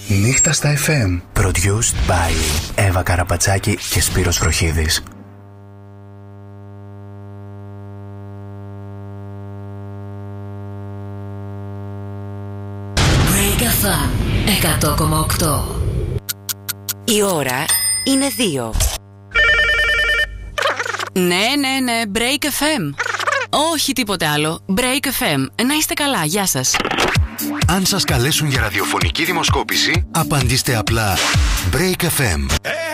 Νύχτα στα FM. Produced by Εύα Καραπατσάκη και Σπύρος Βροχίδης. Break FM 100,8. Η ώρα είναι 2. Ναι, Break FM. Όχι τίποτε άλλο. Break FM. Να είστε καλά, γεια σας. Αν σας καλέσουν για ραδιοφωνική δημοσκόπηση, απαντήστε απλά Break FM.